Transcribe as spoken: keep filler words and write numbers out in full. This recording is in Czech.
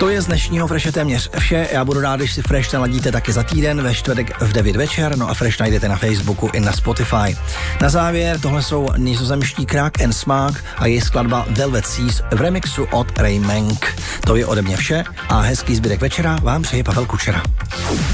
To je z dnešního Freše téměř vše. Já budu rád, když si Fresh naladíte taky za týden ve čtvrtek v devět večer, no a Fresh najdete na Facebooku i na Spotify. Na závěr, tohle jsou nizozemští Krák and Smaak a její skladba Velvet Seas v remixu od Ray Mank. To je ode mě vše a hezký zbytek večera vám přeje Pavel Kučera.